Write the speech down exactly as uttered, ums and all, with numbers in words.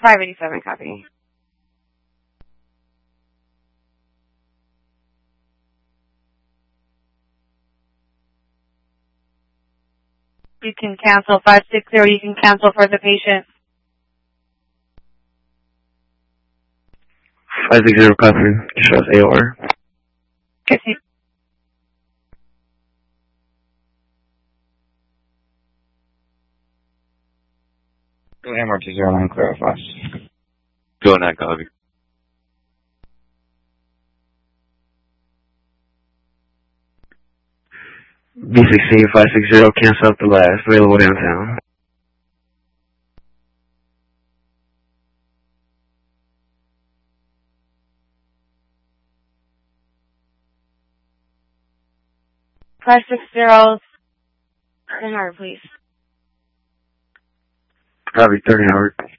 five eighty-seven, copy. You can cancel five six zero. You can cancel for the patient. five six zero, copy. Shows A O R. fifty. Go M R two zero nine, clarify. Go nine, copy. B sixteen five six zero, cancel up the last, available downtown. five six zero. Ten hour, please. Copy, thirty hour.